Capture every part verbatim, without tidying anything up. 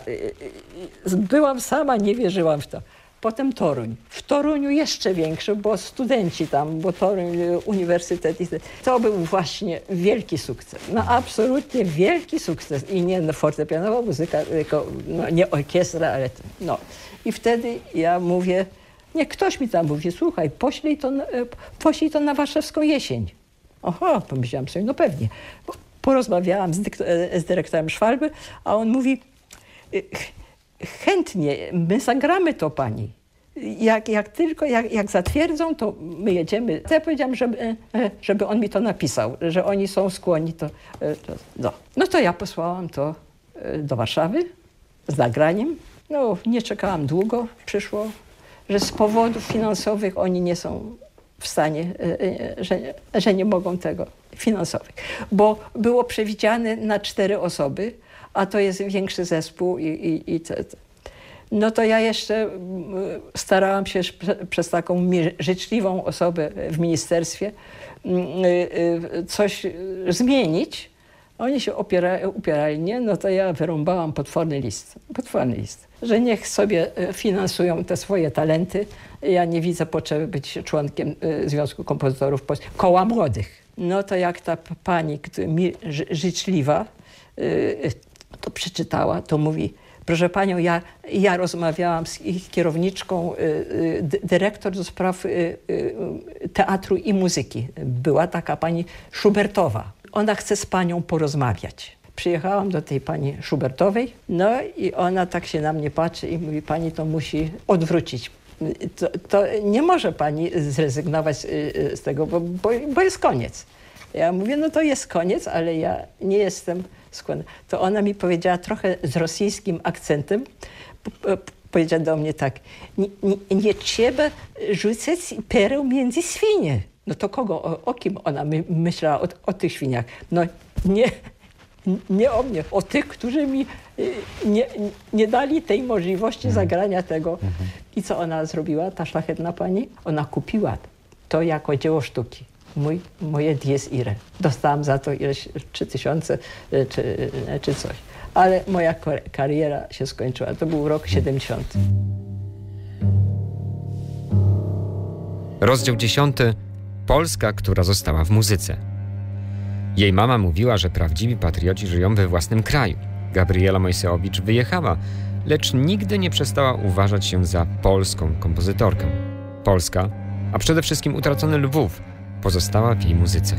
byłam sama, nie wierzyłam w to. Potem Toruń. W Toruniu jeszcze większy, bo studenci tam, bo Toruń, uniwersytet. To był właśnie wielki sukces. No absolutnie wielki sukces. I nie fortepianowa muzyka, tylko no, nie orkiestra, ale no. I wtedy ja mówię, nie, ktoś mi tam mówi, słuchaj, poślij to, poślij to na Warszawską Jesień. Oho, pomyślałam sobie, no pewnie. Porozmawiałam z, z dyrektorem Szwalby, a on mówi, chętnie, my zagramy to pani. Jak, jak tylko, jak, jak zatwierdzą, to my jedziemy. Ja powiedziałam, żeby, żeby on mi to napisał, że oni są skłonni to, to no. no to ja posłałam to do Warszawy z nagraniem. No, nie czekałam długo, przyszło, że z powodów finansowych oni nie są w stanie, że, że nie mogą tego finansowych. Bo było przewidziane na cztery osoby, a to jest większy zespół i, i, i to, to. No to ja jeszcze starałam się przez taką życzliwą osobę w ministerstwie coś zmienić. Oni się opiera, upierali, nie? No to ja wyrąbałam potworny list. Potworny list. Że niech sobie finansują te swoje talenty. Ja nie widzę potrzeby być członkiem Związku Kompozytorów Polskich. Koła Młodych. No to jak ta pani mi życzliwa to przeczytała, to mówi, proszę panią, ja, ja rozmawiałam z ich kierowniczką, dyrektor do spraw teatru i muzyki. Była taka pani Schubertowa. Ona chce z panią porozmawiać. Przyjechałam do tej pani Schubertowej, no i ona tak się na mnie patrzy i mówi, pani to musi odwrócić. To, to nie może pani zrezygnować z tego, bo, bo, bo jest koniec. Ja mówię, no to jest koniec, ale ja nie jestem skłonna. To ona mi powiedziała trochę z rosyjskim akcentem, powiedziała do mnie tak, nie, nie, nie trzeba rzucać pereł między świnie. No to kogo, o, o kim ona my, myślała, o, o tych świniach? No nie, nie o mnie, o tych, którzy mi nie, nie dali tej możliwości zagrania tego. Mhm. I co ona zrobiła, ta szlachetna pani? Ona kupiła to jako dzieło sztuki. Mój, moje dies irae. Dostałam za to ileś trzy tysiące czy, czy coś. Ale moja kariera się skończyła. To był rok siedemdziesiąty. Rozdział dziesiąty. Polska, która została w muzyce. Jej mama mówiła, że prawdziwi patrioci żyją we własnym kraju. Gabriela Mojseowicz wyjechała, lecz nigdy nie przestała uważać się za polską kompozytorkę. Polska, a przede wszystkim utracony Lwów, pozostała w jej muzyce.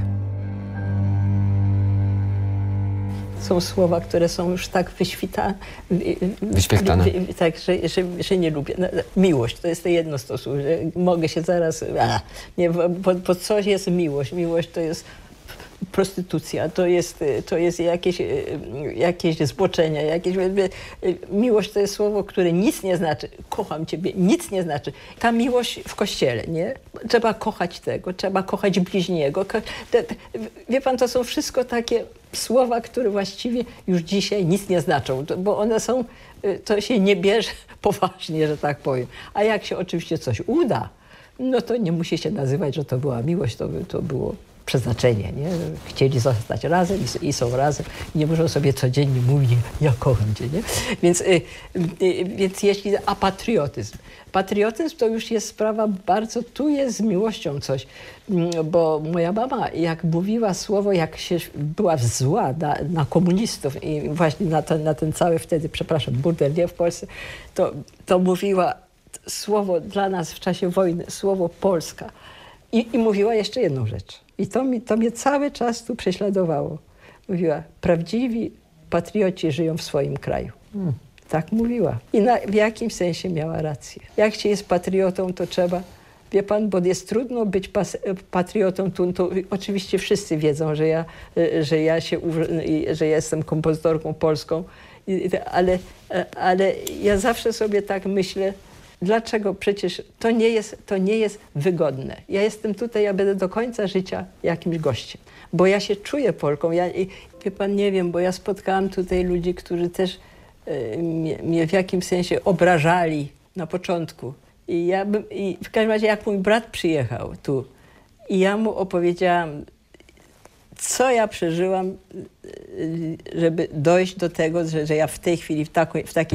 Są słowa, które są już tak wyświtane, wyświetlane. Tak, że, że, że nie lubię. No, miłość, to jest to jedno z stosunków, że mogę się zaraz... A, nie, bo, bo coś jest miłość. Miłość to jest prostytucja, to jest, to jest jakieś, jakieś zboczenia, jakieś... Miłość to jest słowo, które nic nie znaczy. Kocham ciebie, nic nie znaczy. Ta miłość w kościele, nie? Trzeba kochać tego, trzeba kochać bliźniego. Wie pan, to są wszystko takie słowa, które właściwie już dzisiaj nic nie znaczą, bo one są, to się nie bierze poważnie, że tak powiem. A jak się oczywiście coś uda, no to nie musi się nazywać, że to była miłość, to, to było przeznaczenie, nie? Chcieli zostać razem i, i są razem. Nie muszą sobie codziennie mówić, ja kocham cię, nie? Więc, y, y, więc jeśli, a patriotyzm. Patriotyzm to już jest sprawa bardzo, tu jest z miłością coś, bo moja mama, jak mówiła słowo, jak się była zła na, na komunistów i właśnie na ten, na ten cały wtedy, przepraszam, burdel nie w Polsce, to, to mówiła słowo dla nas w czasie wojny, słowo Polska. I, i mówiła jeszcze jedną rzecz. I to, mi, to mnie cały czas tu prześladowało. Mówiła, prawdziwi patrioci żyją w swoim kraju. Hmm. Tak mówiła. I na, w jakimś sensie miała rację. Jak się jest patriotą, to trzeba... Wie pan, bo jest trudno być pas, patriotą. Tu, tu, oczywiście wszyscy wiedzą, że ja, że ja, się, że ja jestem kompozytorką polską, ale, ale ja zawsze sobie tak myślę, dlaczego przecież to nie jest, to nie jest wygodne. Ja jestem tutaj, ja będę do końca życia jakimś gościem, bo ja się czuję Polką. Ja, i, wie pan, nie wiem, bo ja spotkałam tutaj ludzi, którzy też y, mnie, mnie w jakimś sensie obrażali na początku. I, ja bym, I w każdym razie, jak mój brat przyjechał tu i ja mu opowiedziałam, co ja przeżyłam, żeby dojść do tego, że, że ja w tej chwili w, takiej, w takiej